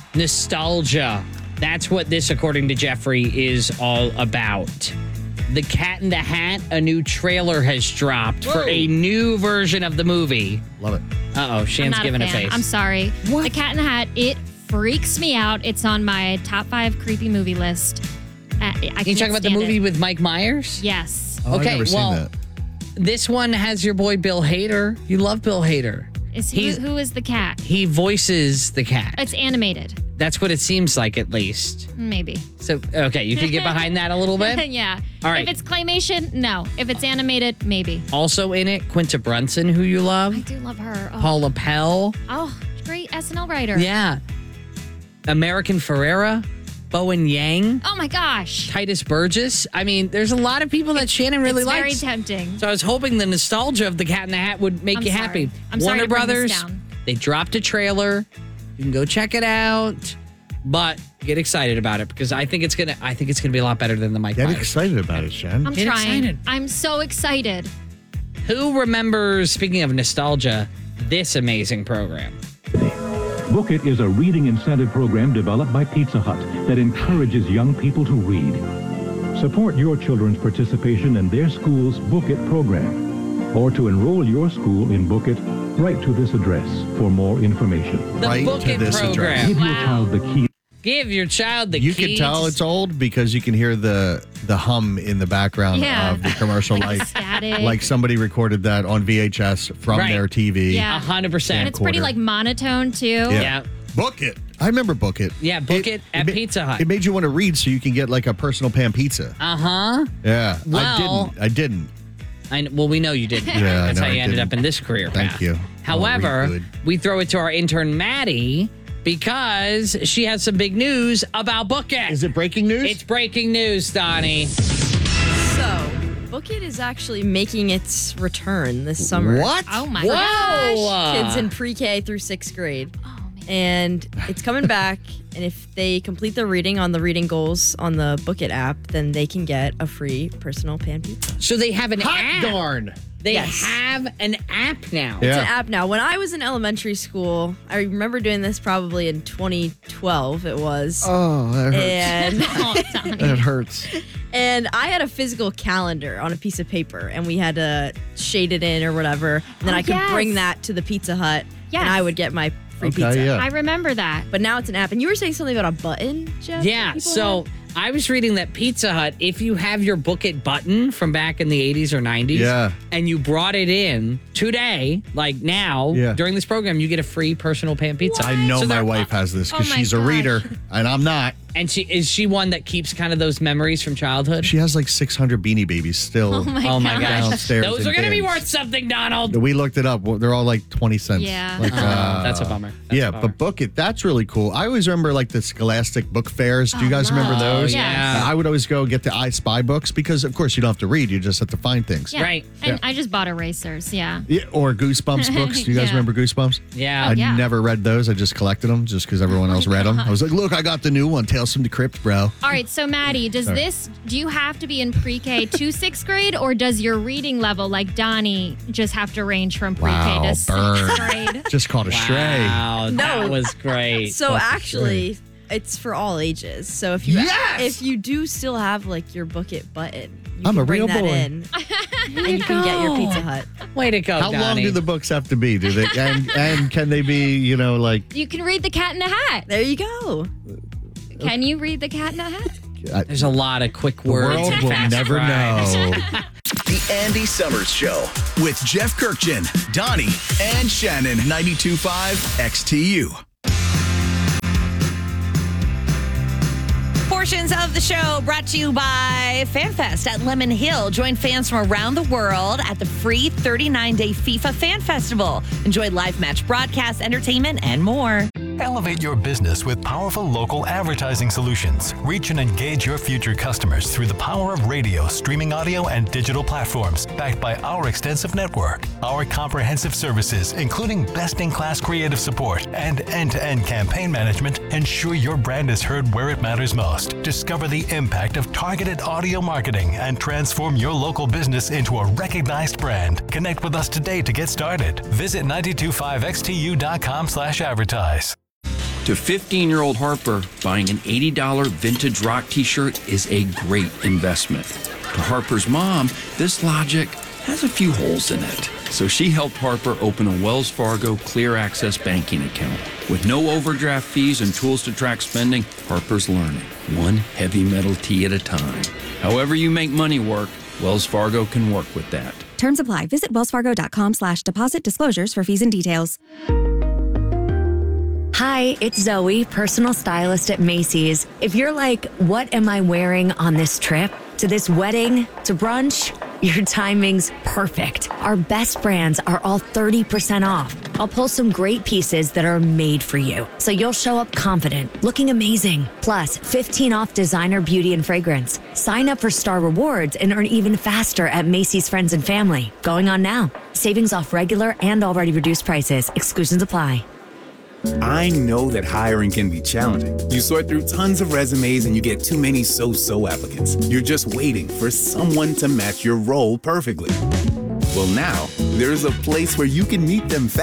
nostalgia. That's what this, according to Jeffrey, is all about. The Cat in the Hat, a new trailer has dropped for a new version of the movie. Love it. Uh-oh, Shan's giving a face. I'm sorry. What? The Cat in the Hat, it freaks me out. It's on my top 5 creepy movie list. You talking about the movie with Mike Myers? Yes. Oh, I've never seen that. This one has your boy Bill Hader. You love Bill Hader. Who is the cat? He voices the cat. It's animated. That's what it seems like, at least. Maybe. So, okay, you can get behind that a little bit? Yeah. All right. If it's claymation, no. If it's animated, maybe. Also in it, Quinta Brunson, who you love. I do love her. Oh, Paula Pell. Great SNL writer. Yeah. American Ferrera. Bowen Yang. Oh, my gosh. Titus Burgess. I mean, there's a lot of people that Shannon really it's likes. very tempting. So I was hoping the nostalgia of the Cat in the Hat would make you happy. I'm sorry Warner to bring this Brothers, down. they dropped a trailer. You can go check it out, but get excited about it because I think it's gonna be a lot better than the Mike Get Myers. excited about it, Shan. I'm Get trying. excited. I'm so excited. Who remembers, speaking of nostalgia, this amazing program? Book It is a reading incentive program developed by Pizza Hut that encourages young people to read. Support your children's participation in their school's Book It program. Or to enroll your school in Book It, write to this address for more information. The Right Book to It this program. Give your child the key. Give your child the You keys. can tell it's old because you can hear the hum in the background Yeah. of the commercial, Like static. like somebody recorded that on VHS from Right. their TV. Yeah. 100%. And it's pretty quarter. like monotone too. Yeah. Book It. I remember Book It. Yeah, Book It at Pizza Hut. It made you want to read so you can get like a personal pan pizza. Uh-huh. Yeah. Well- I didn't. Well, we know you didn't. Yeah, I That's know how you I ended didn't. up in this career Thank path. you. However, I'll read good. we throw it to our intern, Maddie, because she has some big news about Book It. Is it breaking news? It's breaking news, Donnie. So, Book It is actually making its return this summer. What? Oh my Whoa! gosh. Kids in pre-K through 6th grade. Oh, man. And it's coming back. And if they complete their reading on the reading goals on the Book It app, then they can get a free personal pan pizza. So they have an Hot app. darn. They Yes. have an app now. Yeah. It's an app now. When I was in elementary school, I remember doing this probably in 2012 it was. Oh, that hurts. And Oh, Donnie. That hurts. and I had a physical calendar on a piece of paper and we had to shade it in or whatever. And then Oh, I could yes. bring that to the Pizza Hut Yes. and I would get my free Okay, pizza. yeah. I remember that. But now it's an app. And you were saying something about a button, Jeff? Yeah, that people so have? I was reading that Pizza Hut, if you have your Book It button from back in the 80s or 90s, Yeah. and you brought it in today, like now, Yeah. during this program, you get a free personal pan pizza. I know So my they're- wife has this because Oh my she's a gosh. reader and I'm not. And is she one that keeps kind of those memories from childhood? She has like 600 Beanie Babies still. Oh my Oh my gosh. gosh. Downstairs Those in are going to be bins. worth something, Donald. We looked it up. They're all like 20 cents. Yeah. Like, That's a bummer. That's yeah, a bummer. but Book It, that's really cool. I always remember like the Scholastic book fairs. Do you guys remember those? yeah. I would always go get the I Spy books because, of course, you don't have to read. You just have to find things. Yeah. Right. And Yeah. I just bought erasers. Yeah. Yeah, or Goosebumps books. Do you guys Yeah. remember Goosebumps? Yeah. I yeah. never read those. I just collected them just because everyone else read them. I was like, look, I got the new one, Tales from the Crypt, bro. All right, so Maddie, do you have to be in pre-K to 6th grade, or does your reading level, like Donnie, just have to range from pre-K Wow, to 6th burn. grade? Just caught a stray. Wow, that No. was great. So actually, it's for all ages. So if you do still have like your Book It button, you I'm can a bring real that boy. in and you can get your Pizza Hut. Way to go, How long Donnie. do the books have to be? Do they and can they be, like You can read The Cat in the Hat. There you go. Can you read The Cat in the Hat? There's a lot of quick the words. world and will fast never rhymes. know. The Andy Summers Show with Jeff Kirkjian, Donnie, and Shannon. 92.5 XTU. Portions of the show brought to you by FanFest at Lemon Hill. Join fans from around the world at the free 39-day FIFA Fan Festival. Enjoy live match broadcasts, entertainment, and more. Elevate your business with powerful local advertising solutions. Reach and engage your future customers through the power of radio, streaming audio, and digital platforms, backed by our extensive network. Our comprehensive services, including best-in-class creative support and end-to-end campaign management, ensure your brand is heard where it matters most. Discover the impact of targeted audio marketing and transform your local business into a recognized brand. Connect with us today to get started. Visit 925xtu.com/advertise. To 15-year-old Harper, buying an $80 vintage rock t-shirt is a great investment. To Harper's mom, this logic has a few holes in it. So she helped Harper open a Wells Fargo Clear Access banking account. With no overdraft fees and tools to track spending, Harper's learning, one heavy metal tea at a time. However you make money work, Wells Fargo can work with that. Terms apply. Visit wellsfargo.com/deposit disclosures for fees and details. Hi, it's Zoe, personal stylist at Macy's. If you're like, what am I wearing on this trip? To this wedding? To brunch? Your timing's perfect. Our best brands are all 30% off. I'll pull some great pieces that are made for you, so you'll show up confident, looking amazing. Plus, 15 off designer beauty and fragrance. Sign up for Star Rewards and earn even faster at Macy's Friends and Family. Going on now. Savings off regular and already reduced prices. Exclusions apply. I know that hiring can be challenging. You sort through tons of resumes and you get too many so-so applicants. You're just waiting for someone to match your role perfectly. Well, now, there's a place where you can meet them fast.